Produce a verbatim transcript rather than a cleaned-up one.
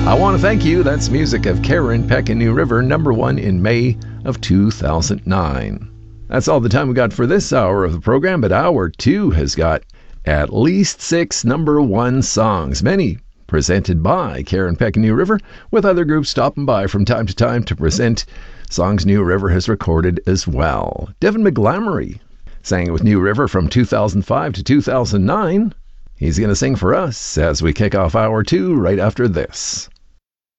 I Want to Thank You. That's music of Karen Peck and New River, number one in May of two thousand nine. That's all the time we got for this hour of the program, but hour two has got at least six number one songs, many presented by Karen Peck and New River, with other groups stopping by from time to time to present songs New River has recorded as well. Devin McGlamory sang with New River from two thousand five to two thousand nine. He's going to sing for us as we kick off hour two right after this.